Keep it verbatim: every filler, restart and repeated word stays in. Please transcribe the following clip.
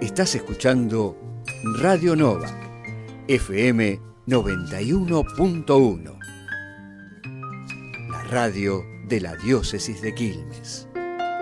Estás escuchando Radio Novak, F M noventa y uno punto uno, la radio de la diócesis de Quilmes.